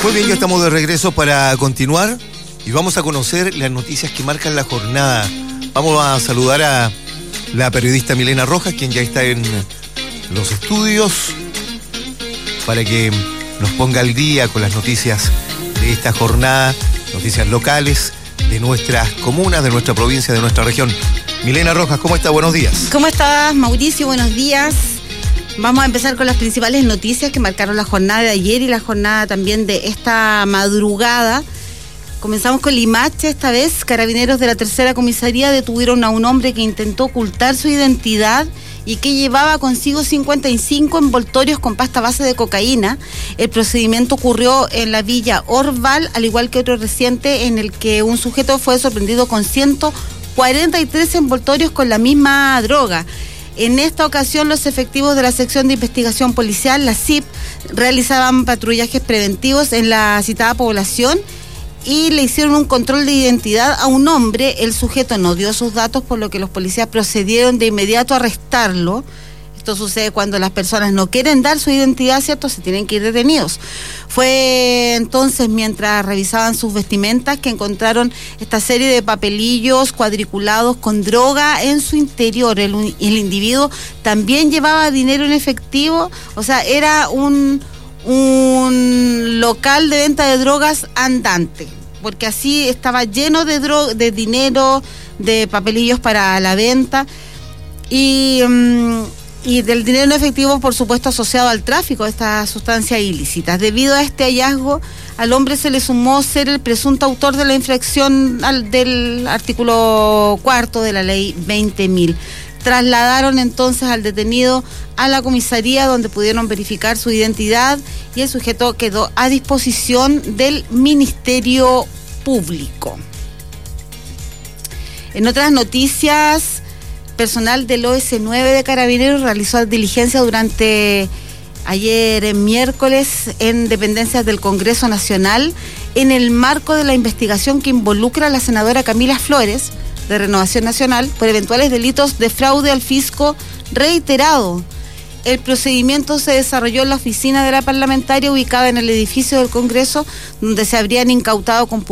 Muy bien, ya estamos de regreso para continuar y vamos a conocer las noticias que marcan la jornada. Vamos a saludar a la periodista Milena Rojas, quien ya está en los estudios, para que nos ponga al día con las noticias de esta jornada, noticias locales de nuestras comunas, de nuestra provincia, de nuestra región. Milena Rojas, ¿cómo está? Buenos días. ¿Cómo estás, Mauricio? Buenos días. Vamos a empezar con las principales noticias que marcaron la jornada de ayer y la jornada también de esta madrugada. Comenzamos con Limache. Esta vez, carabineros de la tercera comisaría detuvieron a un hombre que intentó ocultar su identidad y que llevaba consigo 55 envoltorios con pasta base de cocaína. El procedimiento ocurrió en la villa Orval, al igual que otro reciente en el que un sujeto fue sorprendido con 143 envoltorios con la misma droga. En esta ocasión, los efectivos de la sección de investigación policial, la SIP, realizaban patrullajes preventivos en la citada población y le hicieron un control de identidad a un hombre. El sujeto no dio sus datos, por lo que los policías procedieron de inmediato a arrestarlo. Esto sucede cuando las personas no quieren dar su identidad, ¿cierto? Se tienen que ir detenidos. Fue entonces mientras revisaban sus vestimentas que encontraron esta serie de papelillos cuadriculados con droga en su interior. El individuo también llevaba dinero en efectivo, o sea, era un local de venta de drogas andante, porque así estaba lleno de dinero, de papelillos para la venta y del dinero en efectivo, por supuesto, asociado al tráfico de estas sustancias ilícitas. Debido a este hallazgo, al hombre se le sumó ser el presunto autor de la infracción del artículo 4 de la ley 20.000. Trasladaron entonces al detenido a la comisaría, donde pudieron verificar su identidad y el sujeto quedó a disposición del Ministerio Público. En otras noticias, personal del OS9 de Carabineros realizó diligencia durante ayer miércoles en dependencias del Congreso Nacional en el marco de la investigación que involucra a la senadora Camila Flores de Renovación Nacional por eventuales delitos de fraude al fisco reiterado. El procedimiento se desarrolló en la oficina de la parlamentaria ubicada en el edificio del Congreso, donde se habrían incautado computadoras